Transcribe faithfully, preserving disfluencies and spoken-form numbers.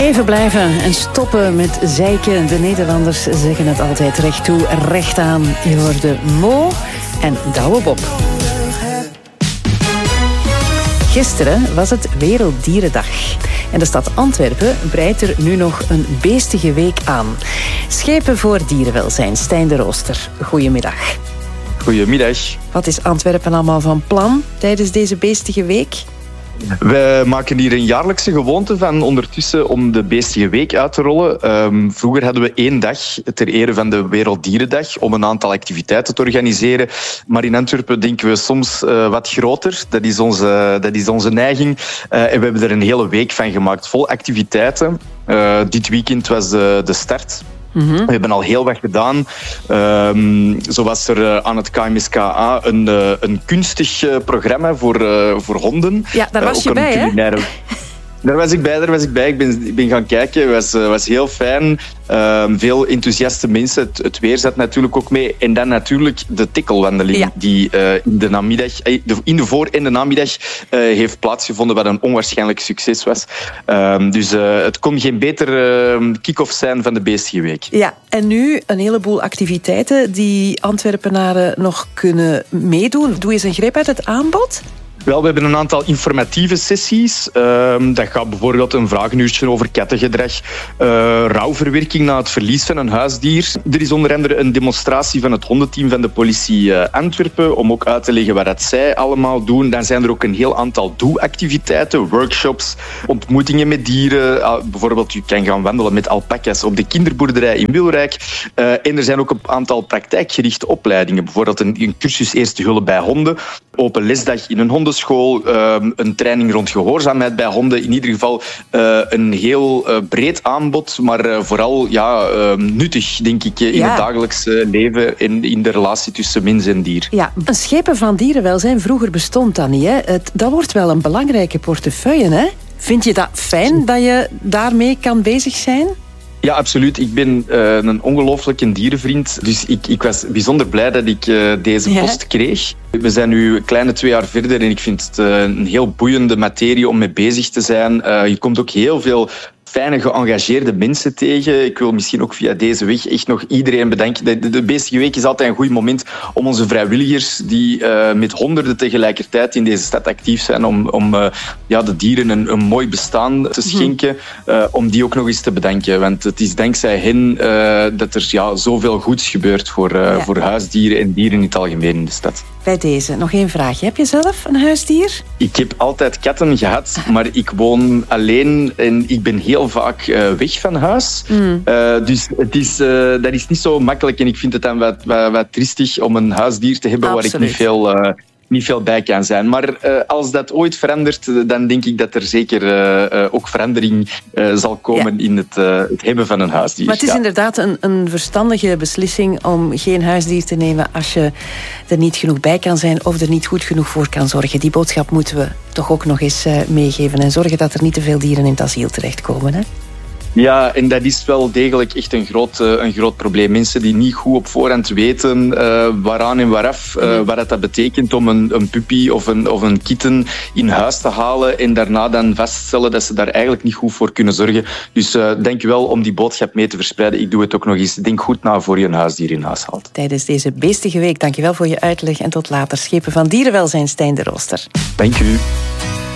Even blijven en stoppen met zeiken. De Nederlanders zeggen het altijd recht toe, recht aan. Je hoorde Mo en Douwe Bob. Gisteren was het Werelddierendag. En de stad Antwerpen breidt er nu nog een beestige week aan. Schepen voor dierenwelzijn, Stijn de Rooster. Goedemiddag. Goedemiddag. Wat is Antwerpen allemaal van plan tijdens deze beestige week? We maken hier een jaarlijkse gewoonte van ondertussen om de beestige week uit te rollen. Um, vroeger hadden we één dag ter ere van de Werelddierendag om een aantal activiteiten te organiseren. Maar in Antwerpen denken we soms uh, wat groter. Dat is onze, dat is onze neiging. Uh, en we hebben er een hele week van gemaakt, vol activiteiten. Uh, dit weekend was de, de start. Mm-hmm. We hebben al heel wat gedaan. Um, zo was er uh, aan het K M S K A een, uh, een kunstig uh, programma voor, uh, voor honden. Ja, daar was uh, je bij, hè? Daar was ik bij, daar was ik bij. Ik ben, ik ben gaan kijken. Het was, uh, was heel fijn. Uh, veel enthousiaste mensen. Het, het weer zat natuurlijk ook mee. En dan natuurlijk de tikkelwandeling ja. die uh, in de namiddag, in de voor- en de namiddag uh, heeft plaatsgevonden, wat een onwaarschijnlijk succes was. Uh, dus uh, het kon geen beter uh, kick-off zijn van de beestige week. Ja, en nu een heleboel activiteiten die Antwerpenaren nog kunnen meedoen. Doe eens een greep uit het aanbod. Wel, we hebben een aantal informatieve sessies. Uh, dat gaat bijvoorbeeld een vragenuurtje over kattengedrag, uh, rouwverwerking na het verlies van een huisdier. Er is onder andere een demonstratie van het hondenteam van de politie uh, Antwerpen om ook uit te leggen wat dat zij allemaal doen. Dan zijn er ook een heel aantal doe-activiteiten, workshops, ontmoetingen met dieren. Uh, bijvoorbeeld, je kan gaan wandelen met alpaca's op de kinderboerderij in Wilrijk. Uh, en er zijn ook een aantal praktijkgerichte opleidingen. Bijvoorbeeld een, een cursus eerste hulp bij honden, open lesdag in een honden school, een training rond gehoorzaamheid bij honden. In ieder geval een heel breed aanbod, maar vooral ja, nuttig, denk ik, in ja. het dagelijks leven en in de relatie tussen mens en dier. Ja, een schepen van dierenwelzijn, vroeger bestond dat niet. Hè? Het, dat wordt wel een belangrijke portefeuille, hè? Vind je dat fijn dat je daarmee kan bezig zijn? Ja, absoluut. Ik ben uh, een ongelooflijke dierenvriend. Dus ik, ik was bijzonder blij dat ik uh, deze post ja. kreeg. We zijn nu een kleine twee jaar verder en ik vind het uh, een heel boeiende materie om mee bezig te zijn. Uh, je komt ook heel veel fijne, geëngageerde mensen tegen. Ik wil misschien ook via deze weg echt nog iedereen bedanken. De, de, de beestige week is altijd een goed moment om onze vrijwilligers die uh, met honderden tegelijkertijd in deze stad actief zijn om, om uh, ja, de dieren een, een mooi bestaan te schenken, uh, om die ook nog eens te bedanken. Want het is dankzij hen uh, dat er ja, zoveel goeds gebeurt voor, uh, ja. voor huisdieren en dieren in het algemeen in de stad. Bij deze, nog één vraagje. Heb je zelf een huisdier? Ik heb altijd katten gehad, maar ik woon alleen en ik ben heel vaak uh, weg van huis. Mm. Uh, dus het is, uh, dat is niet zo makkelijk en ik vind het dan wat, wat, wat triestig om een huisdier te hebben Absoluut. waar ik niet veel... Uh, niet veel bij kan zijn. Maar uh, als dat ooit verandert, dan denk ik dat er zeker uh, uh, ook verandering uh, zal komen ja. in het, uh, het hebben van een huisdier. Maar het is ja. inderdaad een, een verstandige beslissing om geen huisdier te nemen als je er niet genoeg bij kan zijn of er niet goed genoeg voor kan zorgen. Die boodschap moeten we toch ook nog eens uh, meegeven en zorgen dat er niet te veel dieren in het asiel terechtkomen, hè? Ja, en dat is wel degelijk echt een groot, uh, een groot probleem. Mensen die niet goed op voorhand weten uh, waaraan en waaraf, uh, wat dat, dat betekent om een, een puppy of een, of een kitten in huis te halen en daarna dan vaststellen dat ze daar eigenlijk niet goed voor kunnen zorgen. Dus uh, denk wel om die boodschap mee te verspreiden. Ik doe het ook nog eens. Denk goed na voor je een huisdier in huis haalt. Tijdens deze beestige week, dankjewel voor je uitleg en tot later. Schepen van dierenwelzijn, Stijn de Rooster. Dank u.